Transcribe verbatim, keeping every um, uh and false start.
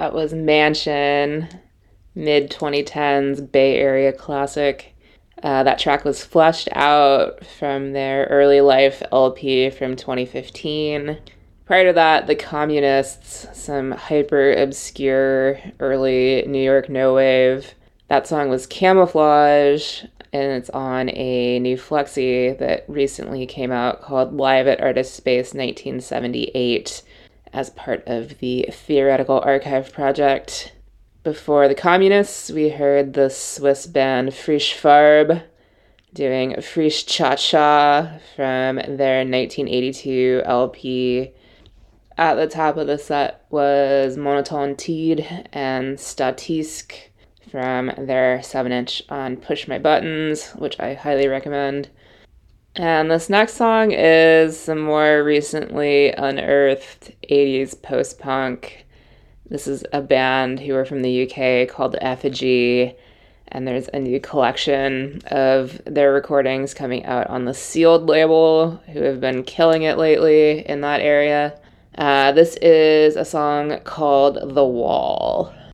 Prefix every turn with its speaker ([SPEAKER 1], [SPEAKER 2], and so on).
[SPEAKER 1] That was Mansion, mid twenty tens Bay Area classic. Uh, that track was fleshed out from their early life L P from twenty fifteen. Prior to that, The Communists, some hyper obscure early New York no wave. That song was Camouflage, and it's on a new flexi that recently came out called Live at Artist Space nineteen seventy-eight as part of the Theoretical Archive project. Before The Communists, we heard the Swiss band Frisch Farbe doing Frisch Cha Cha from their nineteen eighty-two L P. At the top of the set was Monotone Tied and Statisque from their seven inch on Push My Buttons, which I highly recommend. And this next song is some more recently unearthed eighties post-punk. This is a band who are from the U K called Effigy, and there's a new collection of their recordings coming out on the Sealed label, who have been killing it lately in that area. Uh, this is a song called The Wall.